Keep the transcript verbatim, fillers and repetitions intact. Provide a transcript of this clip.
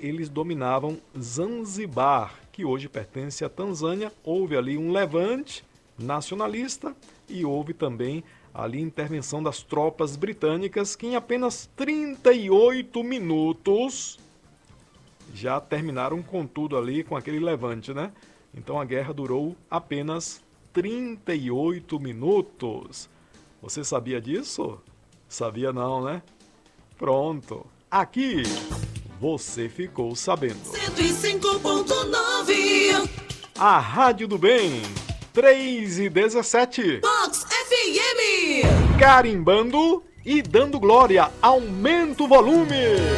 eles dominavam Zanzibar, que hoje pertence à Tanzânia. Houve ali um levante nacionalista e houve também ali intervenção das tropas britânicas, que em apenas trinta e oito minutos já terminaram com tudo ali, com aquele levante, né? Então a guerra durou apenas trinta e oito minutos. Você sabia disso? Sabia não, né? Pronto. Aqui você ficou sabendo. cento e cinco ponto nove A Rádio do Bem, três e dezessete. Vox F M. Carimbando e dando glória. Aumenta o volume.